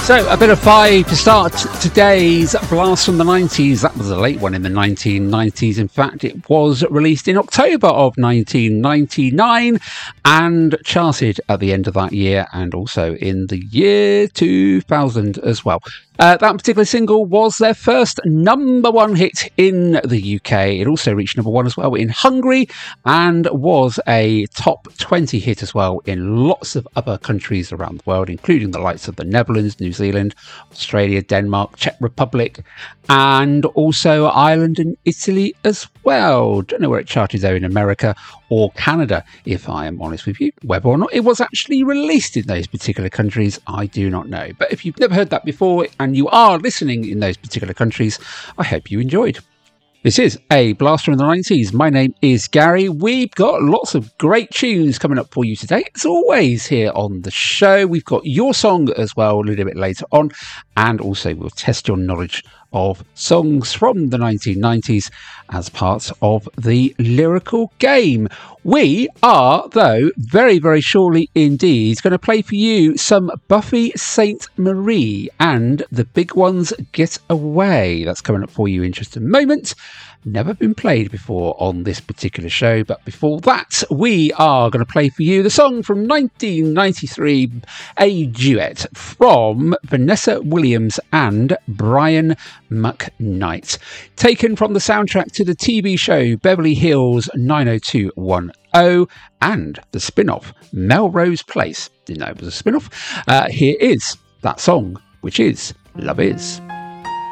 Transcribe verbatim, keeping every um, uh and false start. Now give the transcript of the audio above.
So, a bit of five to start today's Blast from the nineties. That was a late one in the nineteen nineties. In fact, it was released in October of nineteen ninety-nine and charted at the end of that year and also in the year two thousand as well. Uh, that particular single was their first number one hit in the U K. It also reached number one as well in Hungary and was a top twenty hit as well in lots of other countries around the world, including the likes of the Netherlands, New Zealand, Australia, Denmark, Czech Republic, and also Ireland and Italy as well. Don't know where it charted though in America or Canada, if I am honest with you. Whether or not it was actually released in those particular countries, I do not know. But if you've never heard that before and you are listening in those particular countries, I hope you enjoyed. This is a Blaster in the nineties. My name is Gary. We've got lots of great tunes coming up for you today. As always here on the show, we've got your song as well a little bit later on. And also we'll test your knowledge of songs from the nineteen nineties as part of the lyrical game. We are, though, very, very shortly indeed going to play for you some Buffy Sainte-Marie and The Big Ones Get Away. That's coming up for you in just a moment. Never been played before on this particular show, but before that, we are going to play for you the song from nineteen ninety-three, a duet from Vanessa Williams and Brian McKnight, taken from the soundtrack to the T V show Beverly Hills nine oh two one oh and the spin-off Melrose Place. Didn't know it was a spin-off. Uh, here is that song, which is Love Is.